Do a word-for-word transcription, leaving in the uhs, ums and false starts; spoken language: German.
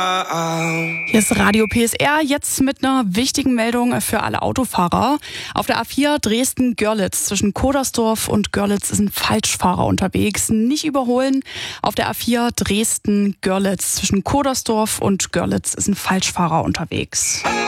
Hier ist Radio P S R, jetzt mit einer wichtigen Meldung für alle Autofahrer. Auf der A vier Dresden-Görlitz zwischen Kodersdorf und Görlitz ist ein Falschfahrer unterwegs. Nicht überholen. Auf der A vier Dresden-Görlitz zwischen Kodersdorf und Görlitz ist ein Falschfahrer unterwegs.